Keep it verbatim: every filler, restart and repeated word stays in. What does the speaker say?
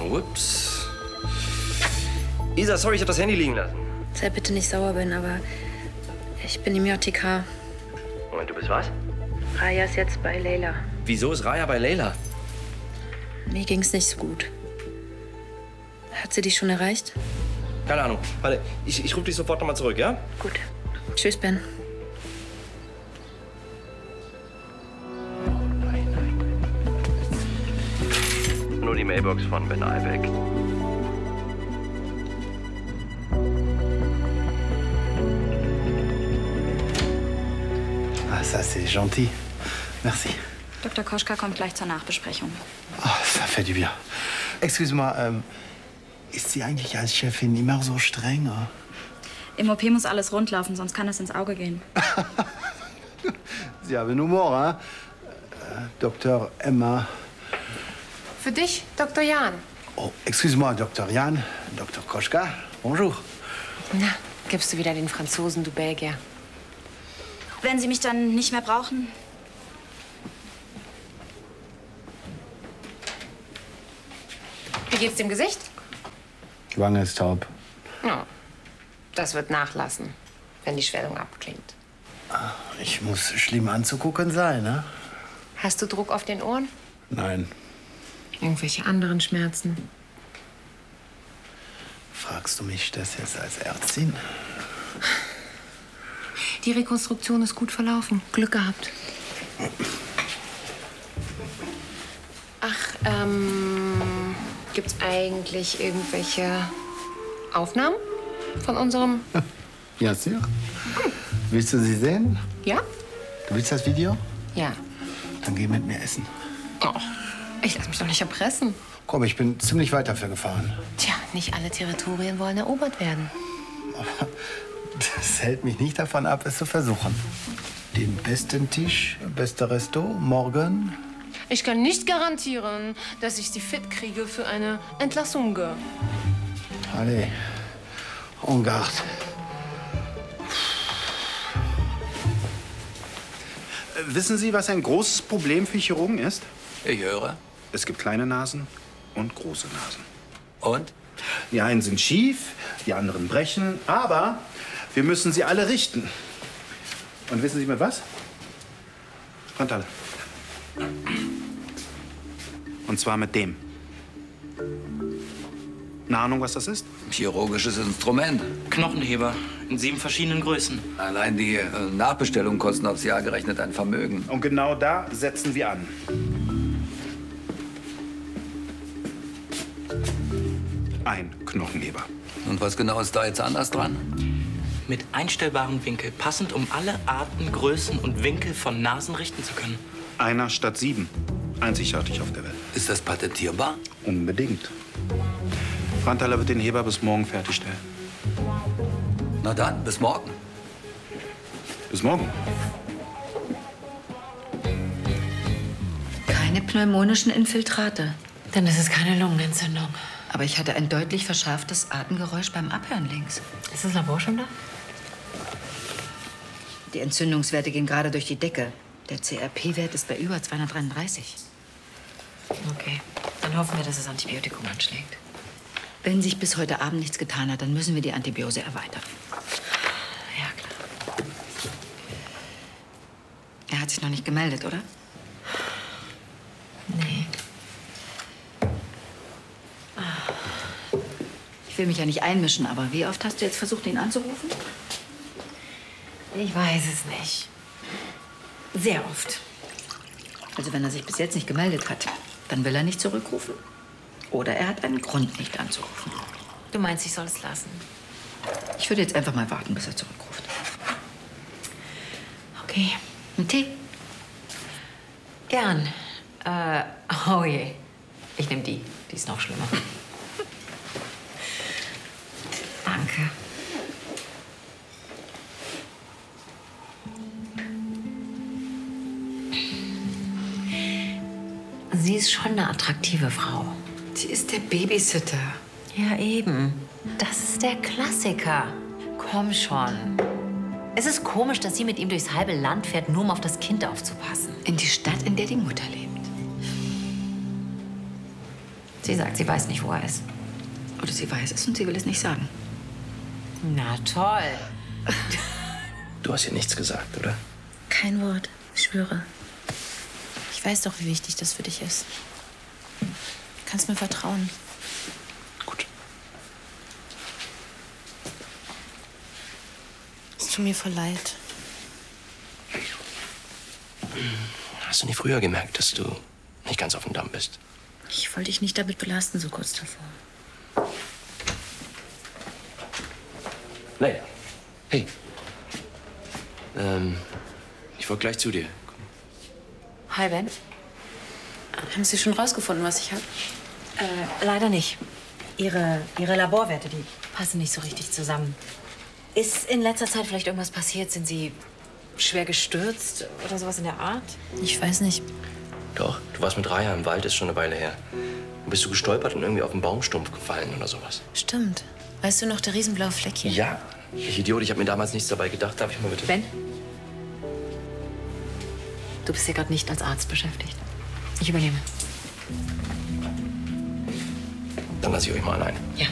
Ups. Isa, sorry, ich habe das Handy liegen lassen. Sei bitte nicht sauer, Ben, aber ich bin im J T K. Und du bist was? Raya ist jetzt bei Leila. Wieso ist Raya bei Leila? Mir ging's nicht so gut. Hat sie dich schon erreicht? Keine Ahnung. Warte, ich, ich rufe dich sofort nochmal zurück, ja? Gut. Tschüss, Ben. Nur die Mailbox von Ben Albeck. Ah, ça c'est gentil. Merci. Doktor Koschka kommt gleich zur Nachbesprechung. Oh, ça fait du bien. Excuse-moi, ähm, ist sie eigentlich als Chefin immer so streng? Oder? Im O P muss alles rundlaufen, sonst kann es ins Auge gehen. Sie haben Humor, hein? Äh, Doktor Emma. Für dich, Doktor Jan. Oh, excuse-moi, Doktor Jan. Doktor Koschka, bonjour. Na, gibst du wieder den Franzosen, du Belgier. Wenn Sie mich dann nicht mehr brauchen? Wie geht's dem Gesicht? Wange ist taub. Ja, das wird nachlassen, wenn die Schwellung abklingt. Ich muss schlimm anzugucken sein, ne? Hast du Druck auf den Ohren? Nein. Irgendwelche anderen Schmerzen? Fragst du mich das jetzt als Ärztin? Die Rekonstruktion ist gut verlaufen. Glück gehabt. Ach, ähm, gibt's eigentlich irgendwelche Aufnahmen von unserem? Bien sûr. Willst du sie sehen? Ja? Du willst das Video? Ja. Dann geh mit mir essen. Oh, ich lass mich doch nicht erpressen. Komm, ich bin ziemlich weit dafür gefahren. Tja, nicht alle Territorien wollen erobert werden. Aber das hält mich nicht davon ab, es zu versuchen. Den besten Tisch, beste Resto, morgen. Ich kann nicht garantieren, dass ich sie fit kriege für eine Entlassung. Allez, en garde. Wissen Sie, was ein großes Problem für Chirurgen ist? Ich höre. Es gibt kleine Nasen und große Nasen. Und? Die einen sind schief, die anderen brechen, aber wir müssen sie alle richten. Und wissen Sie mit was? Frontale. Und zwar mit dem. Eine Ahnung, was das ist? Chirurgisches Instrument. Knochenheber in sieben verschiedenen Größen. Allein die äh, Nachbestellungen kosten aufs Jahr gerechnet ein Vermögen. Und genau da setzen wir an. Ein Knochenheber. Und was genau ist da jetzt anders dran? Mit einstellbarem Winkel, passend um alle Arten, Größen und Winkel von Nasen richten zu können. Einer statt sieben. Einzigartig auf der Welt. Ist das patentierbar? Unbedingt. Brandthaler wird den Heber bis morgen fertigstellen. Na dann, bis morgen. Bis morgen. Keine pneumonischen Infiltrate. Dann ist es keine Lungenentzündung. Aber ich hatte ein deutlich verschärftes Atemgeräusch beim Abhören links. Ist das Labor schon da? Die Entzündungswerte gehen gerade durch die Decke. Der C R P-Wert ist bei über zweihundertdreiunddreißig. Okay, dann hoffen wir, dass das Antibiotikum anschlägt. Wenn sich bis heute Abend nichts getan hat, dann müssen wir die Antibiose erweitern. Ja, klar. Er hat sich noch nicht gemeldet, oder? Nee. Ich will mich ja nicht einmischen, aber wie oft hast du jetzt versucht, ihn anzurufen? Ich weiß es nicht. Sehr oft. Also wenn er sich bis jetzt nicht gemeldet hat, dann will er nicht zurückrufen. Oder er hat einen Grund, nicht anzurufen. Du meinst, ich soll es lassen? Ich würde jetzt einfach mal warten, bis er zurückruft. Okay. Ein Tee? Gern. Äh, oh je. Ich nehme die. Die ist noch schlimmer. Danke. Sie ist schon eine attraktive Frau. Sie ist der Babysitter. Ja, eben. Das ist der Klassiker. Komm schon. Es ist komisch, dass sie mit ihm durchs halbe Land fährt, nur um auf das Kind aufzupassen. In die Stadt, in der die Mutter lebt. Sie sagt, sie weiß nicht, wo er ist. Oder sie weiß es und sie will es nicht sagen. Na toll. Du hast ihr nichts gesagt, oder? Kein Wort, ich schwöre. Ich weiß doch, wie wichtig das für dich ist. Du kannst mir vertrauen. Gut. Es tut mir voll leid. Hast du nie früher gemerkt, dass du nicht ganz auf dem Damm bist? Ich wollte dich nicht damit belasten, so kurz davor. Leila. Hey. Ähm, ich wollte gleich zu dir. Hi, Ben. Haben Sie schon rausgefunden, was ich habe? Äh, leider nicht. Ihre, ihre Laborwerte, die passen nicht so richtig zusammen. Ist in letzter Zeit vielleicht irgendwas passiert? Sind Sie schwer gestürzt oder sowas in der Art? Ich weiß nicht. Doch, du warst mit Raya im Wald, ist schon eine Weile her. Und bist du gestolpert und irgendwie auf einen Baumstumpf gefallen oder sowas? Stimmt. Weißt du noch, der riesenblaue Fleck hier? Ja. Ich Idiot, ich habe mir damals nichts dabei gedacht. Darf ich mal bitte? Ben? Du bist hier gerade nicht als Arzt beschäftigt. Ich übernehme. Dann lasse ich euch mal allein. Ja.